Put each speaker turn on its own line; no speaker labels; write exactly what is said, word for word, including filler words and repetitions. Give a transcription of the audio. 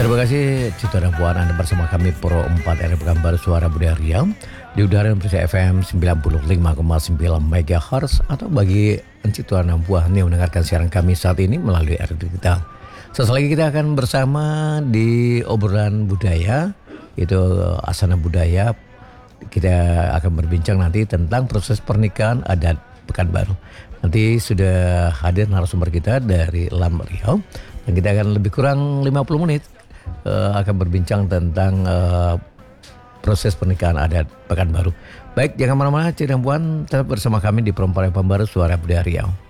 Terima kasih Cito dan Puan, Anda bersama kami Pro empat R Pekanbaru Suara Budaya Riau di udara Indonesia F M sembilan puluh lima koma sembilan MHz, atau bagi Cito dan Puan yang mendengarkan siaran kami saat ini melalui R Digital. Sesaat lagi kita akan bersama di obrolan budaya, itu Asana Budaya. Kita akan berbincang nanti tentang proses pernikahan adat Pekanbaru. Nanti sudah hadir narasumber kita dari Lam Riau, dan kita akan lebih kurang lima puluh menit uh, akan berbincang tentang uh, proses pernikahan adat Pekanbaru. Baik, jangan mana-mana, Cik dan Puan, tetap bersama kami di Pro empat R Pekanbaru Suara Budaya Riau.